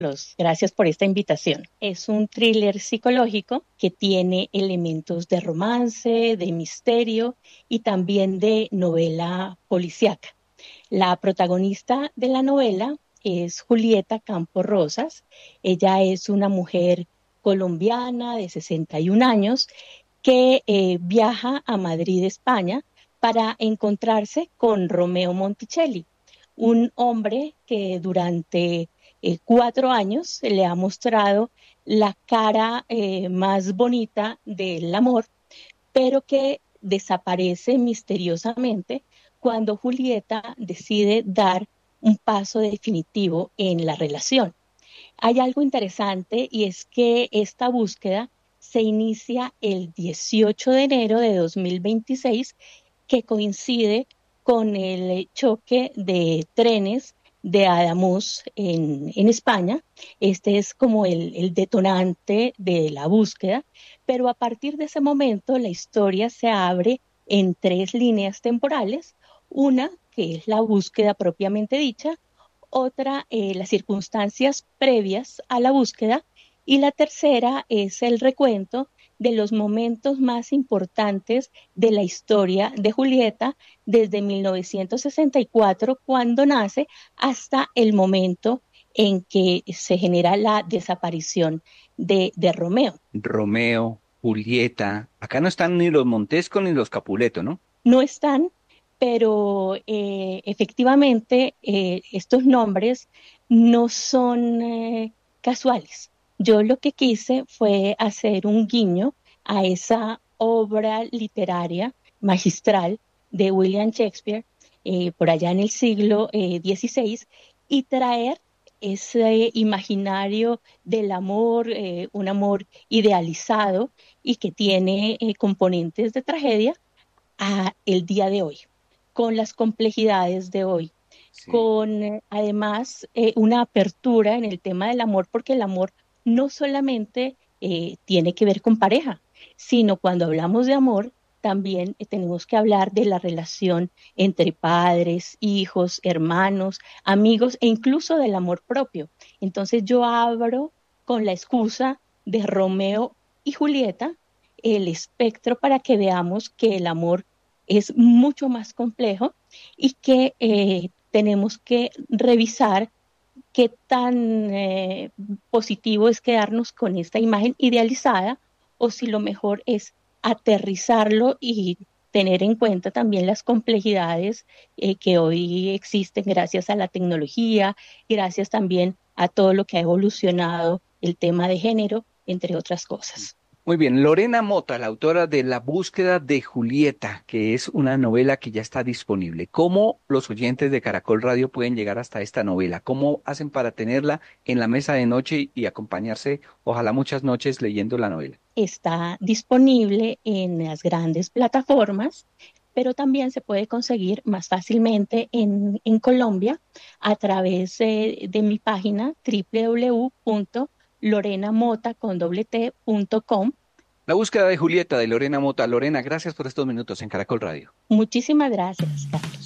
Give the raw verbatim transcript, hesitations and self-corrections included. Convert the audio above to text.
Carlos, gracias por esta invitación. Es un thriller psicológico que tiene elementos de romance, de misterio y también de novela policíaca. La protagonista de la novela es Julieta Campos Rosas. Ella es una mujer colombiana de sesenta y un años que eh, viaja a Madrid, España, para encontrarse con Romeo Monticelli, un hombre que durante eh, cuatro años le ha mostrado la cara eh, más bonita del amor, pero que desaparece misteriosamente cuando Julieta decide dar un paso definitivo en la relación. Hay algo interesante y es que esta búsqueda se inicia el dieciocho de enero de dos mil veintiséis, que coincide con el choque de trenes de Ademuz en, en España. Este es como el, el detonante de la búsqueda, pero a partir de ese momento la historia se abre en tres líneas temporales, una que es la búsqueda propiamente dicha, otra eh, las circunstancias previas a la búsqueda y la tercera es el recuento de los momentos más importantes de la historia de Julieta desde mil novecientos sesenta y cuatro, cuando nace, hasta el momento en que se genera la desaparición de, de Romeo. Romeo, Julieta. Acá no están ni los Montesco ni los Capuleto, ¿no? No están, pero eh, efectivamente eh, estos nombres no son eh, casuales. Yo lo que quise fue hacer un guiño a esa obra literaria magistral de William Shakespeare eh, por allá en el siglo eh, dieciséis, y traer ese imaginario del amor, eh, un amor idealizado y que tiene eh, componentes de tragedia a el día de hoy, con las complejidades de hoy, Sí. con eh, además eh, una apertura en el tema del amor, porque el amor no solamente eh, tiene que ver con pareja, sino cuando hablamos de amor, también eh, tenemos que hablar de la relación entre padres, hijos, hermanos, amigos e incluso del amor propio. Entonces yo abro con la excusa de Romeo y Julieta el espectro para que veamos que el amor es mucho más complejo y que eh, tenemos que revisar qué tan eh, positivo es quedarnos con esta imagen idealizada o si lo mejor es aterrizarlo y tener en cuenta también las complejidades eh, que hoy existen gracias a la tecnología, gracias también a todo lo que ha evolucionado el tema de género, entre otras cosas. Muy bien, Lorena Mota, la autora de La búsqueda de Julieta, que es una novela que ya está disponible. ¿Cómo los oyentes de Caracol Radio pueden llegar hasta esta novela? ¿Cómo hacen para tenerla en la mesa de noche y acompañarse, ojalá muchas noches, leyendo la novela? Está disponible en las grandes plataformas, pero también se puede conseguir más fácilmente en, en Colombia a través eh, de mi página w w w punto lorena mota con doble t punto com. La búsqueda de Julieta de Lorena Mota. Lorena, gracias por estos minutos en Caracol Radio. Muchísimas gracias, Carlos.